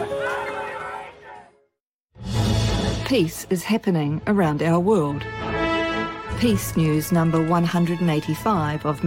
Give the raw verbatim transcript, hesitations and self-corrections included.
Peace is happening around our world. Peace News number one hundred eighty-five of